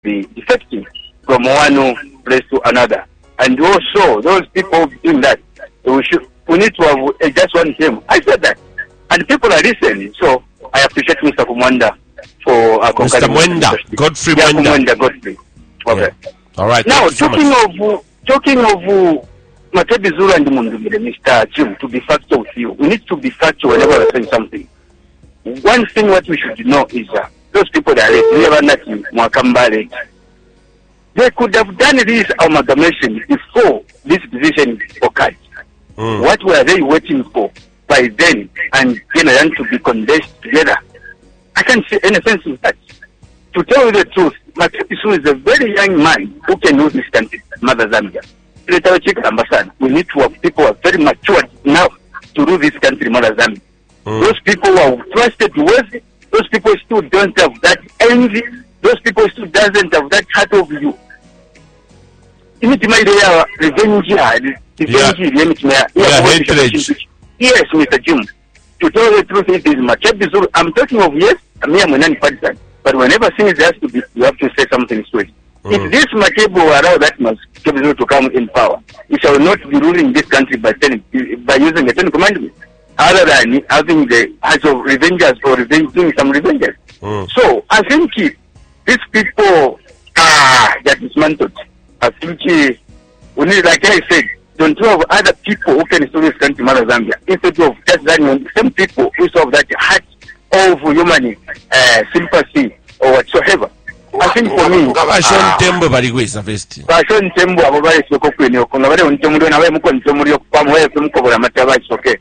be defecting from one place to another. And also, those people doing that, we need to have just one term. I said that. And people are listening. So I appreciate Mr. Kumwanda for Mr. Mwenda, Godfrey Mwenda. Godfrey. Okay. Yeah. All right. Now, talking of Makebi Zulu and Mundugire, Mr. Jim, to be factual with you, we need to be factual whenever we're saying something. One thing what we should know is those people that are not Mwakambale, they could have done this amalgamation before this decision occurred. What were they waiting for by then and then to be condensed together? I can't see any sense in that. To tell you the truth, Makebi Zulu is a very young man who can rule this country, Mother Zambia. We need to have people who are very mature now to rule this country, Mother Zambia. Those people who are trusted worthy, those people still don't have that envy, those people still doesn't have that heart of you. Revenge, yes, Mr. Jim. To tell the truth, it is Makebi Zulu. I'm talking of yes, I'm a partisan. But whenever things has to be, you have to say something straight. If this Makebi will allow that Makebi Zulu to come in power, he shall not be ruling this country by using the 10 commandments, other than having the hearts of revengers or doing some revenges. So I think these people are dismantled. I think we need, like I said, don't have other people who can restore this country, Mother Zambia, instead of just that same people who have that heart of human sympathy or whatsoever. I think for me, Bashon Tembo Barigwisa Vesti. Bashon Tembo, Abari Sokopino, Conavare, and Tomudo, and I am going to Murio Pamway from Cover Matava, it's okay.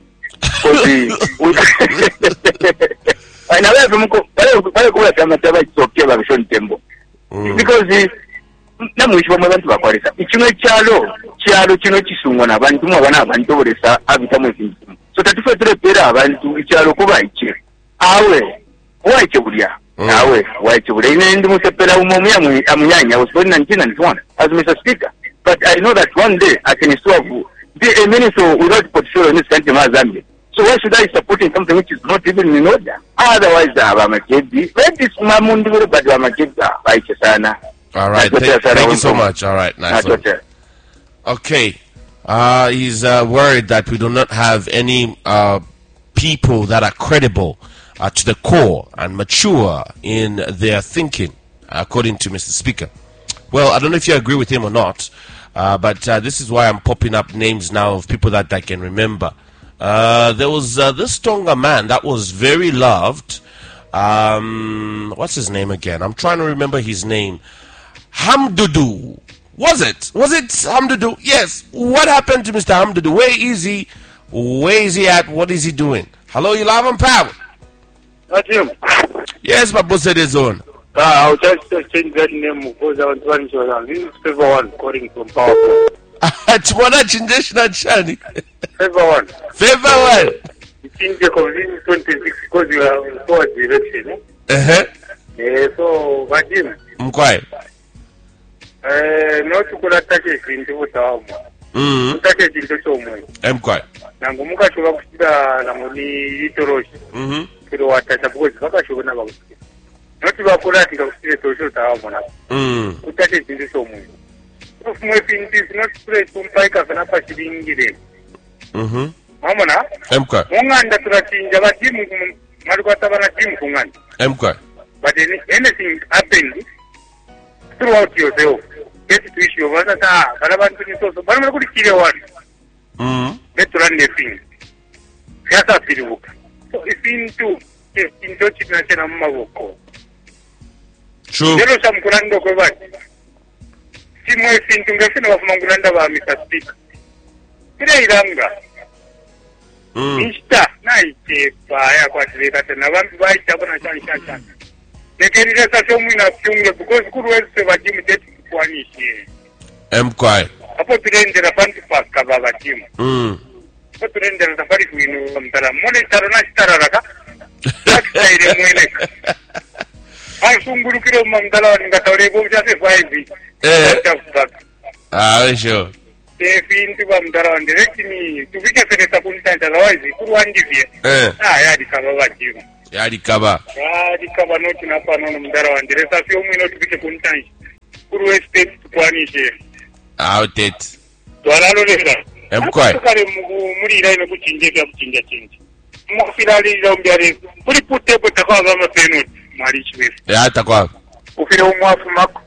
I never have Matava, it's okay, Bashon Tembo. Because the Namush moment of Aquarisa. It's no Chiaro Chinochisumana, Bantumana, Bantorisa, Abitamu. So that if I do a pera, and to Chiaro Kovachi, Awe, why Churia? Awe, why Churia? And Musapera Umomia, I was born in 1991 as Mr. Speaker. But I know that one day I can solve a minister without portfolio in this country, Zambia. So why should I support something which is not even in order? Otherwise, Amakebi, where is Mamundu, but Amakeba, by Chesana. All right, thank you so much. All right, nice one. Okay, he's worried that we do not have any people that are credible to the core and mature in their thinking, according to Mr. Speaker. Well, I don't know if you agree with him or not, but this is why I'm popping up names now of people that I can remember. There was this Tonga man that was very loved. What's his name again? I'm trying to remember his name. Hamdudu. Was it Hamdudu? Yes. What happened to Mr. Hamdudu? Where is he? Where is he at? What is he doing? Hello, you live on power. Jim. Yes, my boss said his own. I'll just change that name because I want to answer. This is Favor One calling from Power. Chwana Chindeshna Chani. Favor One. Favor One. You think the convening 26 because you are in forward direction. So, but Jim. Mkwai. No to call attack into what attack into so much. Mkwai. Nangumuka to walk the Namuni Itoroshi. To what I suppose Vakashu never. Not to walk out of the social tower. Attack into so much. If my thing is not straight from Pika and Apache being given. Mamma, Mkwai. Mungan that Ratin Java Jim Marguatavana Jim Kungan. Mkwai. But anything happened throughout yourself. Get to issue of other Baraban, but I'm going to kill one. Let's run the thing. That's a pretty book. So it's into National Mavoko. True. There is some Kurando Kovac. See my thing to get of Manguranda, Mr. Speaker. Today, Ranga. Mr. Night, fire, what they got another white Japan. They can just assume in a few because good words of Jim get one issue. Mkwai. Upon the end of the Panty Park cover Jim. But the end of the Paris we from the monitor Nastaraka. That's the I soon go to Mandala and Gatorego just a 5 sure. They feel to Mandala and direct me to be a second otherwise, who one give you? I had the cover like you. Yadi cover. Yadi cover not in upon Mandara and there is a few minutes to be a good time. mukuru estate tukwanishe outet twaralolera emkwaye kale mulira ino kuchinjeka kuchinja mufinalira umbyale kuli putepo takwaza amapenalty mwali chiwefu ya takwa ufire umwafu mako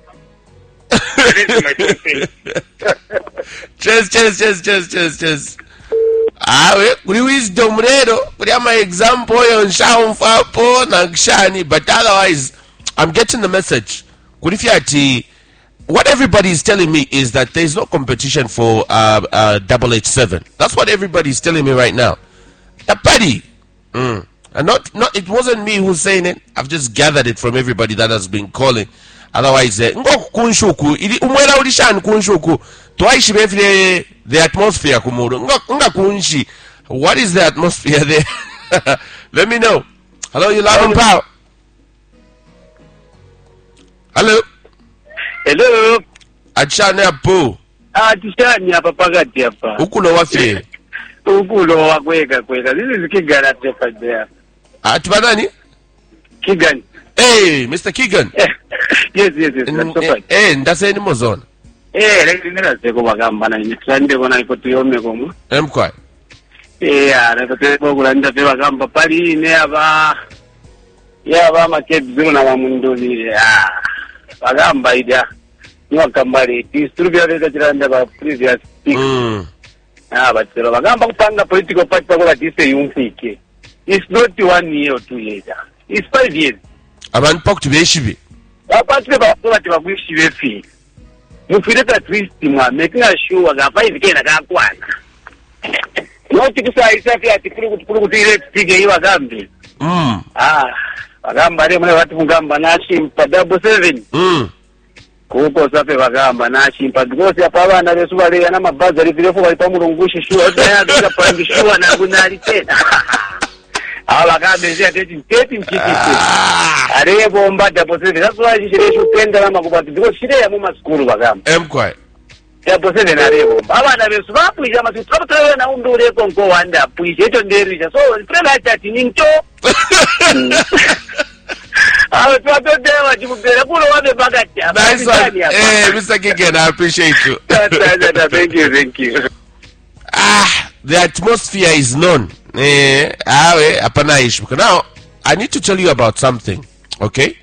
cheers awe kuri wisdom rero kuri ama example yo nshaumfapo na kshani, but otherwise I'm getting the message kuri fiati. What everybody is telling me is that there is no competition for H7. That's what everybody is telling me right now. Buddy, and not it wasn't me who's saying it. I've just gathered it from everybody that has been calling. Otherwise, kunshuku ili umwela ulishan kunshuku twaishi befile the atmosphere kumuru nga kunshi. What is the atmosphere there? Let me know. Hello, you live on Power. Hello. Hello. Achane apo. Tishani hapa pakati hapa. Ukulo wafe. Ukulo wakweka. This is Kigan at the fact there. Atibanani? Kigan. Hey, Mr. Kigan. Yes. That's right. Ndase ni mozona. Ngira seko bagamba na nitsande kona ikotiyome komu. Emkwa. Nakoteko kulanda pe bagamba pali ne aba. Ya ba makebi na bamundozi. Bagamba ida. Nwakambali distribute the chiranda ba previous speak. But bagamba kupanga political party pakola dise yumfike. It's not 1 year or 2 years. It's 5 years. Abantu paktu beshibi. Aparte bakola tibagwishi befi. Mufireta twist mwa making sure ga 5 k na kakwana. No tikusa isafi ati kulu dire pige hiwa gambi. Bagamba re mwe watu mugamba nashi mpa 7. Kuko sape bagamba nashi mpa gosi apa abana besu bale yana mabaza rivirefu bali pamurungushi shuwa daya duka pangi shuwa na gunari tena. Abagamba nje ateti mchiti. Are bomba 7. That's why shire shupenda na makubati because shire ya muma skulu bagamba. Emkwa. 7 na rebo. Abana besu bapuija masi tsabatwe na undure konko wanda puije eto nderija. So prela chati nincho. Nice one. Hey, Mr. Kigen, I appreciate you. Thank you. The atmosphere is known. Now, I need to tell you about something. Okay?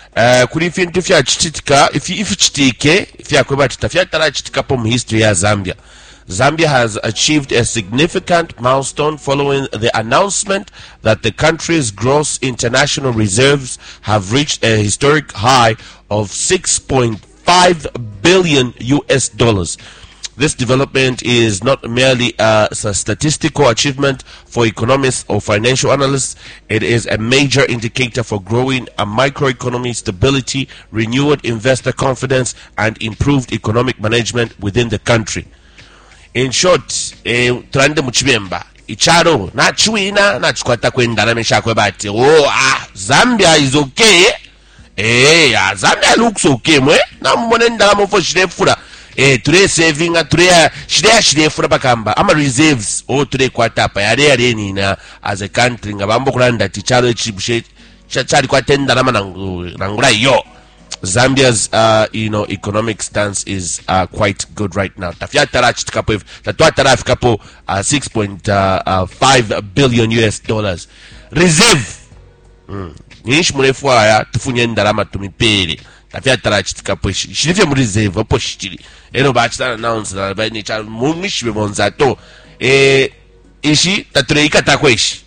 Zambia has achieved a significant milestone following the announcement that the country's gross international reserves have reached a historic high of $6.5 billion. This development is not merely a statistical achievement for economists or financial analysts. It is a major indicator for growing a microeconomy stability, renewed investor confidence, and improved economic management within the country. In short, turande muchibemba icharo na chwina na chikwata kwenda na meshakwe bati Zambia is okay. Zambia looks okay mwe na mbone ndala mfo shirefura ture saving ture shirefura bakamba ama reserves ture kwata pa yare nina as a country ngabambo kulanda ticharo chibushe chachari kwatenda na nangura yo. Zambia's economic stance is quite good right now. $6.5 billion. Reserve. Nish murefu aya tufunye ndalama tumipele. Tafiatara chitikapo shirife mu reserve opo shitiri. Eno bachita announce na bani cha munishibe monzato. Ishi tatureika takweshi.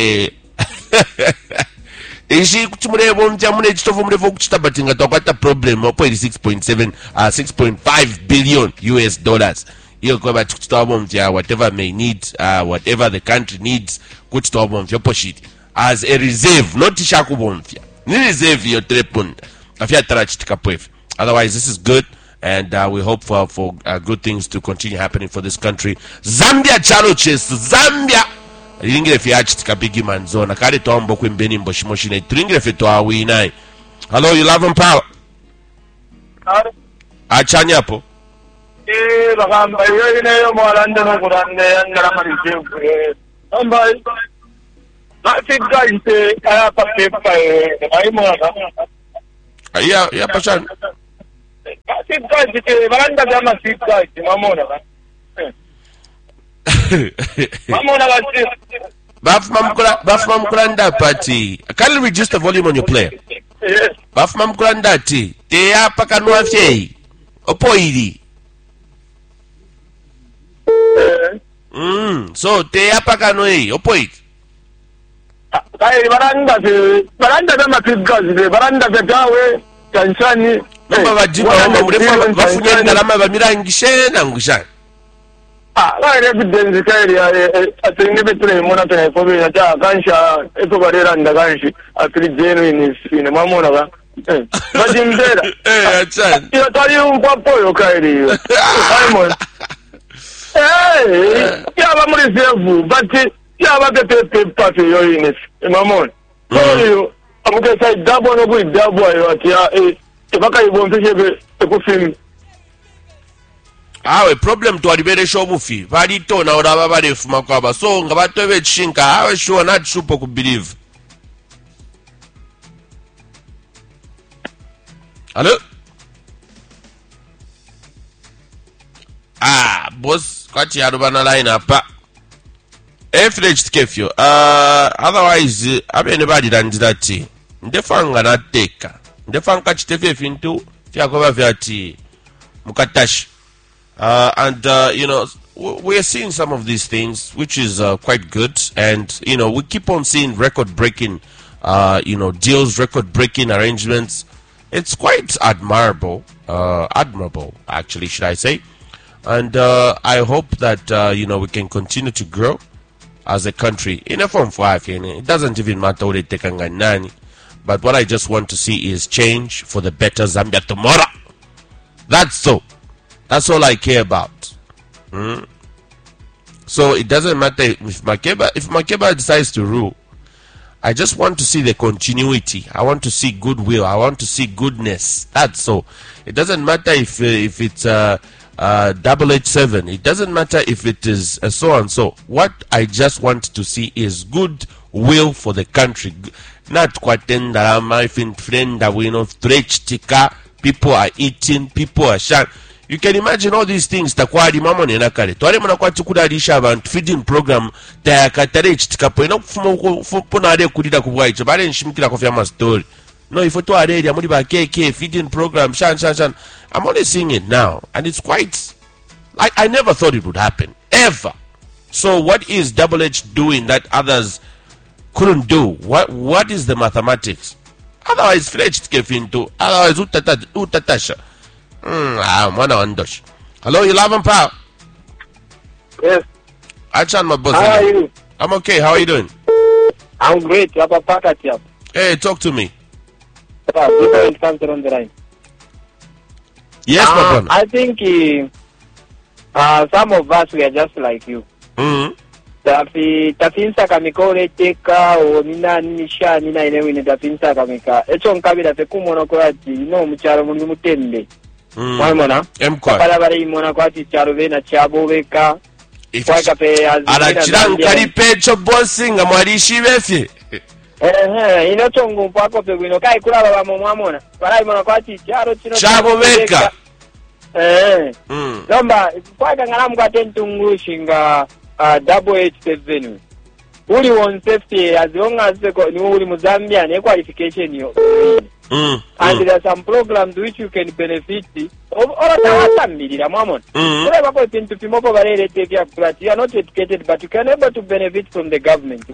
Ishi kuchimurebo mjamune chitofu mrefu kuchitabatinga takwata problem opo ili 6.5 billion US dollars. Iyo kwa bati kuchitawabo mja whatever may need, whatever the country needs kuchitawabo mja opo shiti. As a reserve, not ishakubo mja. Ni reserve yo trepunda. Afia tarachitika pwefu. Otherwise this is good and we hope for good things to continue happening for this country. Zambia chalo chase. Zambia ringire fiachi tikapigi manzona kale tombo kwembeni mboshimoshi na ringire feto awinai. Hello, you love and power. Achanya hapo. Bagamba yo mwalanda no kurande yandara marijevu. Amba natika ite apa pepa ai mwana. Ya pashan. street guys baranda zama street guys mamona ba mamona ba Bafuma Mkulanda party. Can you reduce the volume on your player? Yes. Bafuma Mkulanda ti. Te apaka nuafye. Opoidi. So te apaka noi. Opoidi. Kai baranda zama street guys baranda zatawe kanchani. Namba bajiba mrefu bafunye ndalama bamirangishe na ngusha. Like evidence carry I think the between monata for me aja gansha eto barera ndaganshi actually genuine in mamona but in there Chan you tell you papo carry Simon ya ba muri sevu but ya ba the party yo in mamon so you amuke say double no good double ya e baka ibonfishe ku film awe problem to alibere shobufi bali to na oraba bale fuma kwaba so nga batwe chinka awe sure not super ku believe. Hello boss kwati yarubana line apa FH kefyo otherwise abene badi dandati ndefanga na teka ndefanga chitefe fintu fyakoba vyati mukatashi. And you know, we are seeing some of these things, which is quite good. And you know, we keep on seeing record-breaking, you know, deals, record-breaking arrangements. It's quite admirable, actually, should I say? And I hope that you know, we can continue to grow as a country in a form for Africa. It doesn't even matter what they take on nani, but what I just want to see is change for the better Zambia tomorrow. That's so. That's all I care about. So it doesn't matter if Makeba decides to rule. I just want to see the continuity. I want to see goodwill. I want to see goodness. That's so. It doesn't matter if it's 887. It doesn't matter if it is so and so. What I just want to see is goodwill for the country. Not kwatenda my friend that we know stretch tika. People are eating. People are sharing. You can imagine all these things takwali mama nena kale. Twale mwana kwa chukula alisha abantu feeding program ta katare chitikapo ina kufuna ale kulida kubwa icho bale nshimikira kofya ma story. No, if to ale ya muri ba KK feeding program shan. I'm only seeing it now and it's quite like I never thought it would happen ever. So what is Double H doing that others couldn't do? What is the mathematics? Otherwise fledged kefinto. Otherwise utatasha. Hello, you love power? Yes. Achan, my boss. How are you? I'm okay. How are you doing? I'm great. You have a packet here. Hey, talk to me. Answer on the line. Yes, my brother. I think some of us we are just like you. Tafinsa kamikore teka o nina nisha nina inewine tafinsa kamika. Echo nkabira tekumono kwati no mucharo muri mutembe. Mwana Pala bari imona kwati charo bena chabo beka. Kwaka pe arachiranga kali pecho bossing amwalishi befye. Inochongo mpako pe bwino kai kula baba mwamona. Pala imona kwati charo chino chabo beka. Lomba kwaka ngalamu kwa tentungushinga Double H7 uli on safety as long as ni uli Mozambia ne qualification yo and there are some programs which you can benefit ora tawatambirira mwamona kule bako pintu pimopo barere tevya kulati you are not educated but you can able to benefit from the government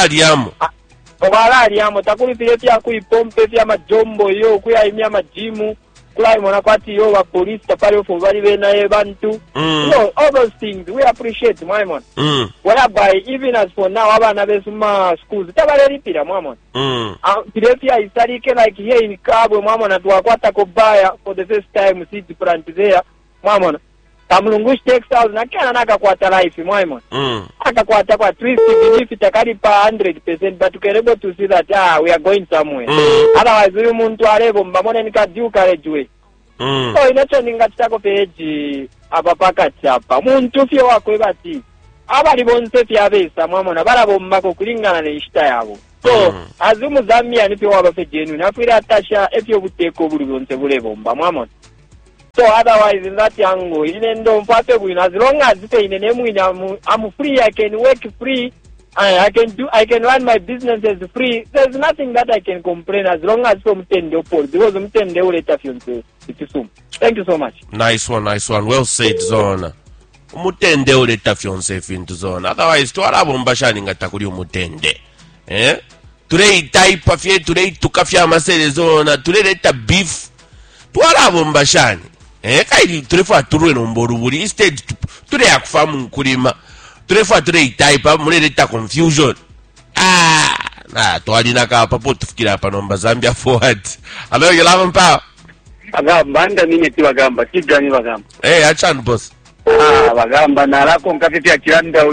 wala yamo takuli pile pya kuipompe pya majombo yo kuyaimya majimu kula imona kwati yo wa police tapari ofo bali bena bantu no all those things we appreciate mwamona whereby even as for now abana besuma schools tabale lipira mwamona Philadelphia is studying like here in Kabwe mwamona tuwakwata kobaya for the first time seed plant there mwamona Tamlungush Textiles na kana nakakwata life mwamona akakwata kwa twist belief takali pa 100% but ukerebo to see that we are going somewhere otherwise uyu muntu alebo mbamone nikaduka lejwe so inacho ningatako page apa pakati apa muntu fyo wako bati abali bonse fyabesa mwamona barabo mmako kulingana ne ishita yabo so azumu Zambia nipi waba fe genu nafira atasha efyo buteko buli bonse bulebo mba mwamona So otherwise in that angle, even though as long as I'm free, I can work free, I can run my businesses free. There's nothing that I can complain as long as from Mutende because Mutende will let fiance. Thank you so much. Nice one. Well said, Zona. Mutende will let fiance into zone. Otherwise, to Arabumba shining at Takuri Mutende. Today type of ye today to Kafia Masel zona, today let a beef. To Arabumba shani. Kaidi trefa turu nomboru instead today akfamu kurima trefa today type up muleta confusion twadina ka papo tufikira hapa nomba Zambia forward. Hello, you love him power bagamba nda mine ti bagamba kigani bagamba achan boss bagamba nalako nkafiti akiranda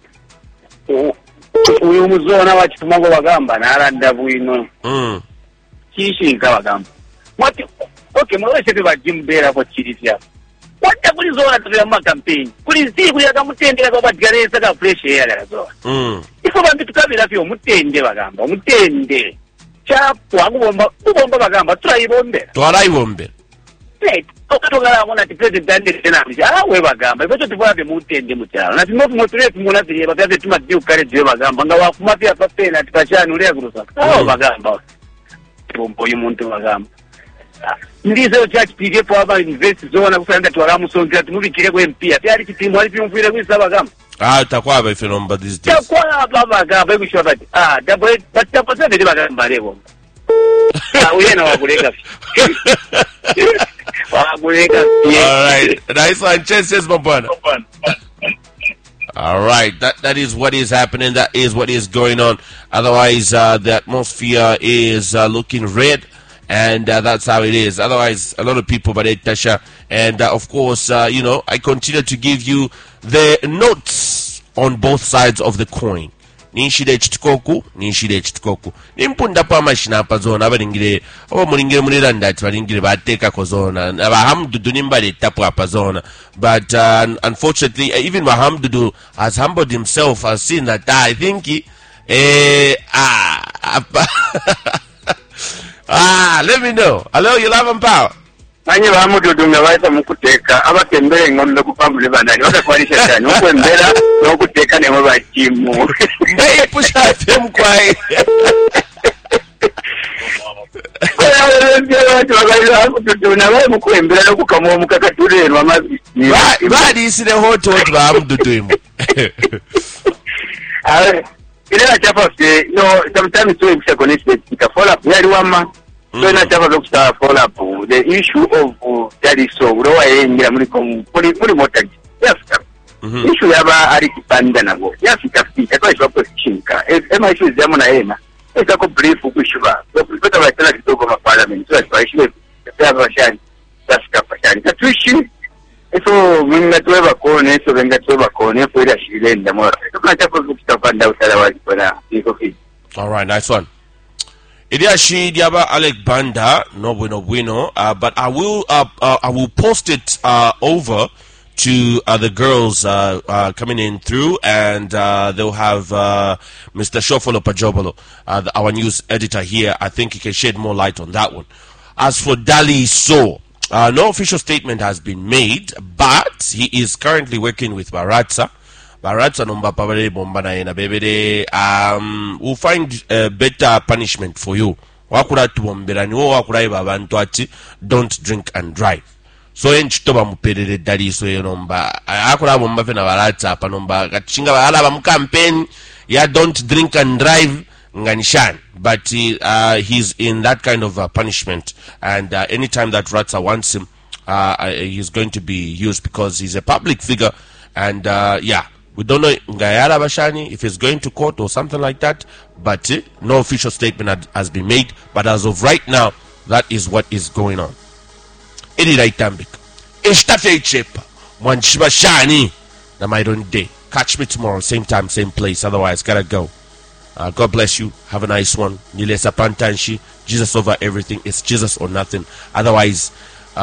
uyu muzona wachitumango bagamba naranda bwino kishinga bagamba what. Okay, mwawe sepe ba jimbera kwa chirisia. Wata kulizoona tufila mwa campaign. Kulizii kuliaka mutende kwa batigaresa ka fresh air la zoa. Ifo bantu tukabila fio mutende bagamba. Mutende. Chapu wakubomba bagamba. Tuwala ibombe. Right. Okatongala mwana ti president tena amija. We bagamba. Ifo tufuwabe mutende mutala. Na timofu moturefu mwana fili. Bapiaze tumatiu kare jiwe bagamba. Nga wakumafia papena tipachani ulea kurusa. Bagamba. Bombo yu muntu bagamba. Ndizo church PDF aba invest zona kusanga twala musongira tumubikire kwa MP atari kitimu ali pimfire kwisaba gamba takwaba ife nomba these days takwaba gamba ekushwa bati double but tapasa bede bagamba lebo uyena wakulega wakulega all right nice one chances mabwana. All right, that is what is happening. That is what is going on. Otherwise, the atmosphere is looking red. And that's how it is. Otherwise, a lot of people, but Tasha. And of course, I continue to give you the notes on both sides of the coin. Nishide chitkoku. Nimpunda pa mashina pa zona. Abaringire muliranda baringire bateka ko zona. Abahamdudu nimbale tapu apa zona. But unfortunately, even Mahamdudu has humbled himself, has seen that I think let me know. Hello, you love and power. Manye bamududu nga baita mukuteka abatembere ngombe kupambule bandani watakwalisha tani ukwembera n'okuteka ne mu bakimu ndai pusha them kwai badi isine hoto bamududu sometimes so connected follow up yali wama so na chapa lokusta follow up the issue of yali so urowa yengira muri motaji yafika issue yaba ari kipanda nabo yafika fika kwa hiyo positionka ema issue zamu na ena etako brief kushwa kupata watela kidogo ma parliament so kwa issue ya bashani yafika bashani tatuishi eso minga tuweba kone so venga tuweba kone fuera shilenda mora tunachapa kutapanda utalawaji kwa iko hivi. All right, nice one. Idiashi Diaba Alec Banda, no bueno, but I will post it over to the girls coming in through, and they'll have Mr. Shofolo Pajobolo, our news editor here. I think he can shed more light on that one. As for Dali So, no official statement has been made, but he is currently working with Baratza nomba pabale bomba na ena bebede we'll find better punishment for you. Wakura tubombera ni wo wakura iba abantu ati don't drink and drive. So enchitoba mupelele Dali So nomba akura bomba fe na Baratza apa nomba kachinga bahala ba mu campaign ya don't drink and drive Nganishan, but he's in that kind of punishment, and anytime that Ratza wants him, he's going to be used because he's a public figure, and we don't know Ngayara Bashani if he's going to court or something like that, but no official statement has been made. But as of right now, that is what is going on. Edi Raitambik, Ishtafe Chepa, Wanshiba Shani, na my own day. Catch me tomorrow, same time, same place. Otherwise, gotta go. God bless you. Have a nice one. Nilesa Pantanshi. Jesus over everything. It's Jesus or nothing. Otherwise,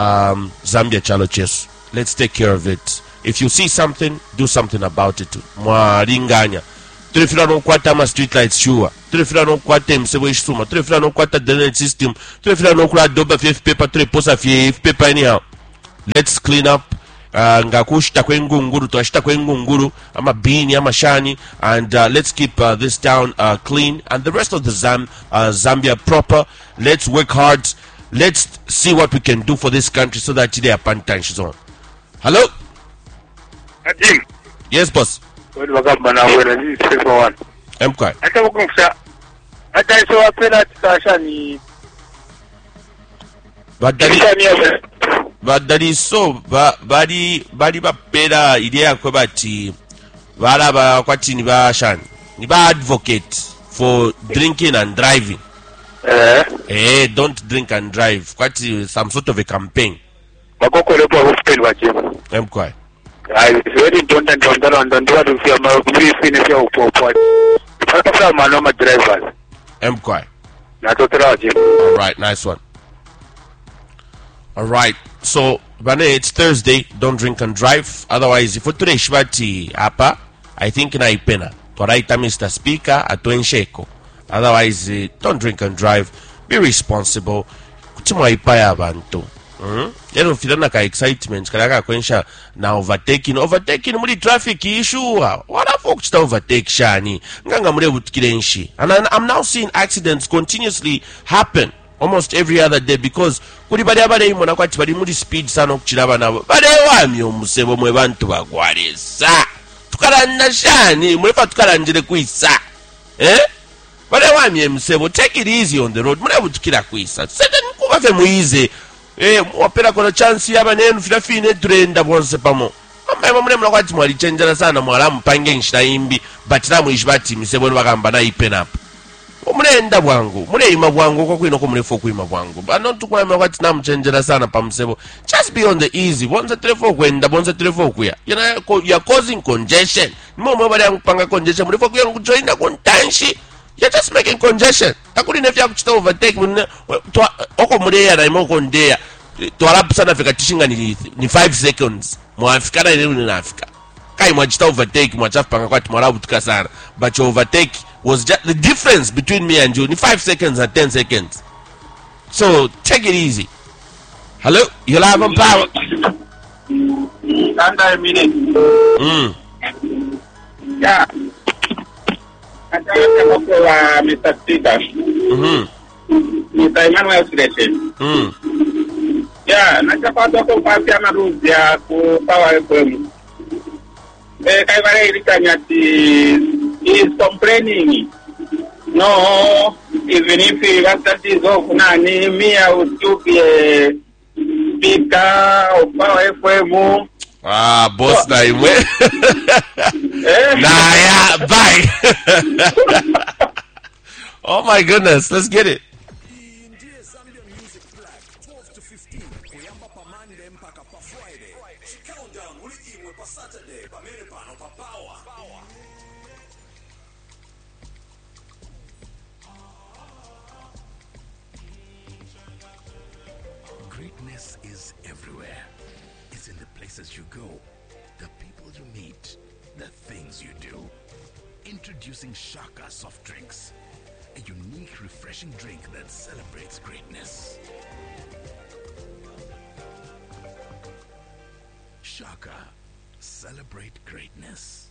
Zambia Chaloches. Let's take care of it. If you see something, do something about it. Mwaringanya. Trefila no kwata ma street lights sure. Trefila no kwata msewe shuma. Trefila no kwata drainage system. Trefila no kwata doba fief paper tre posa fief paper anyhow. let's clean up ngakushita kwengunguru twashita kwengunguru amabhini amashani, and let's keep this town clean, and the rest of the Zambia proper. Let's work hard. Let's see what we can do for this country so that today Pantan is on. Hello? Jim. Yes, boss. What about Manawa? This is one. MK. I can't go, sir. I can't show up in that Sashani. But that is so. Badi bapeda idea kwabati baraba kwati ni ba shan ni ba advocate for drinking and driving. Don't drink and drive. Kwati some sort of a campaign. Makoko lepo hospital wa Jim. MK. I very don't what you feel my we finish your report. Papa manoma drivers. MK. Not Jim. All right, nice one. All right, so Bane, it's Thursday. Don't drink and drive. Otherwise, if today shibati hapa, I think na ipena. Twaraita Mr. Speaker atuensheko. Otherwise, don't drink and drive. Be responsible. Kutima ipaya abantu. Yeno filana ka excitement kalaka kwensha na overtaking muri traffic issue. Wala folks ta overtake shani. Nganga mure butikirenshi. And I'm now seeing accidents continuously happen almost every other day, because kuri bali abale imona kwati bali muri speed sana okukiraba nabo bale wami omusebo mwe bantu bagwalesa tukalanna shani mulefa tukalanjire kwisa bale wami emusebo, take it easy on the road, mule butukira kwisa sete nkubave muize wapera kono chance yaba nenu filafine turenda bonse pamo mama mule muna kwati mwali chenjera sana mwala mpange nshita imbi batira muishbati misebo bagamba na ipenap omulenda bwangu muleima bwangu kwa kwino ko mulefo kuima bwangu bantu kwa mwati namuchenjera sana pamusebo. Just be on the easy. Bonza telefo kwenda bonza telefo kuya you're causing congestion. Mwe bali yakupanga congestion mulefo kuya kujoina kontanshi. You're just making congestion. Takuli nefya kuchita overtake oko muleya na imoko ndea twarapu sana fika tishinga ni 5 seconds mwafika na ile ni Afrika kai mwachita overtake mwachapanga kwati mwarabu tukasana, but your overtake was just the difference between me and you in 5 seconds and 10 seconds. So take it easy. Hello, you're live on power. Under a minute. Yeah. I talk to Mr. Speaker. Mr. Emmanuel Silete. Yeah, nataka kutoka kwa chama Ruzia ku Power FM. Kaivare Irikanyati is complaining. No, even if he was that is off, Nani, me, I would still be a speaker of Power FM. Boss, so, nah, yeah, bye. Oh my goodness, let's get it. Greatness is everywhere. It's in the places you go, the people you meet, the things you do. Introducing Shaka soft drinks, a unique, refreshing drink that celebrates greatness. Shaka, celebrate greatness.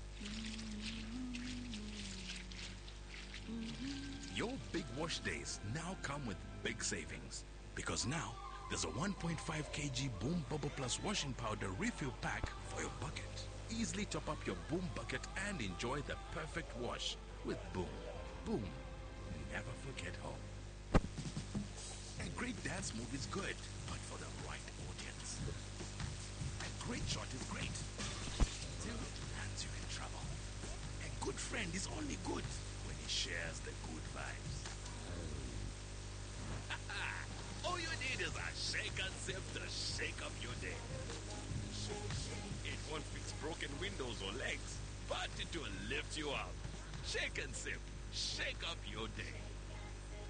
Your big wash days now come with big savings, because now there's a 1.5 kg Boom Bubble Plus washing powder refill pack for your bucket. Easily top up your Boom bucket and enjoy the perfect wash with Boom. Boom. Never forget home. A great dance move is good, but for the right audience. A great shot is great till it lands you in trouble. A good friend is only good when he shares the good vibes. All you need is a shake and sip to shake up your day. It won't fix broken windows or legs, but it will lift you up. Shake and sip, shake up your day.